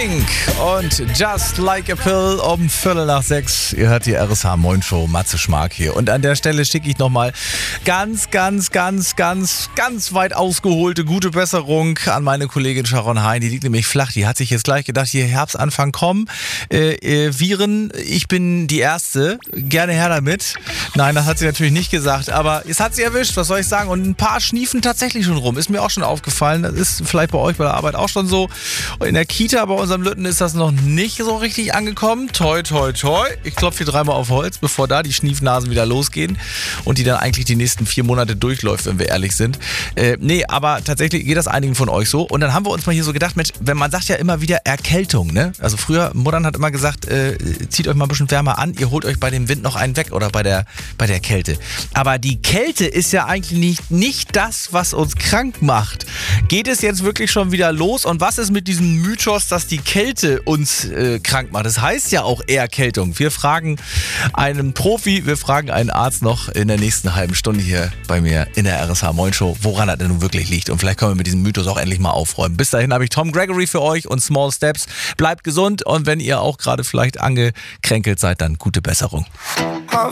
Pink und Just Like a Pill um 5:45. Ihr hört die RSH Moin Show, Matze Schmark hier. Und an der Stelle schicke ich nochmal ganz weit ausgeholte gute Besserung an meine Kollegin Sharon Hein. Die liegt nämlich flach. Die hat sich jetzt gleich gedacht, hier Herbstanfang, komm, Viren, ich bin die Erste. Gerne her damit. Nein, das hat sie natürlich nicht gesagt, aber es hat sie erwischt, was soll ich sagen? Und ein paar schniefen tatsächlich schon rum. Ist mir auch schon aufgefallen. Das ist vielleicht bei euch bei der Arbeit auch schon so. In der Kita bei unserem Lütten ist das noch nicht so richtig angekommen. Toi, toi, toi. Ich klopfe hier dreimal auf Holz, bevor da die Schniefnasen wieder losgehen und die dann eigentlich die nächsten 4 Monate durchläuft, wenn wir ehrlich sind. Nee, aber tatsächlich geht das einigen von euch so. Und dann haben wir uns mal hier so gedacht, wenn man sagt ja immer wieder Erkältung, ne? Also früher, Muttern hat immer gesagt, zieht euch mal ein bisschen wärmer an, ihr holt euch bei dem Wind noch einen weg oder bei der Kälte. Aber die Kälte ist ja eigentlich nicht das, was uns krank macht. Geht es jetzt wirklich schon wieder los? Und was ist mit diesem Mythos, dass die Kälte uns krank macht? Das heißt ja auch Erkältung. Wir fragen einen Profi, wir fragen einen Arzt noch in der nächsten halben Stunde hier bei mir in der RSH Moin Show, woran das denn nun wirklich liegt. Und vielleicht können wir mit diesem Mythos auch endlich mal aufräumen. Bis dahin habe ich Tom Gregory für euch und Small Steps. Bleibt gesund und wenn ihr auch gerade vielleicht angekränkelt seid, dann gute Besserung.